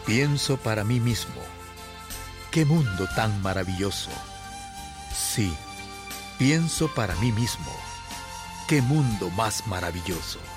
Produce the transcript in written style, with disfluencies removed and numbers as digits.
Pienso para mí mismo, ¡qué mundo tan maravilloso! Sí, pienso para mí mismo, ¡qué mundo más maravilloso!